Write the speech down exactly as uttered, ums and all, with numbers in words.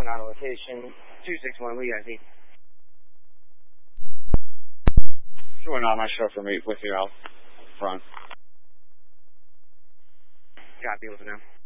one on location. two six one, we got Z. two one on, my chauffeur meet with you out front. Copy, with now.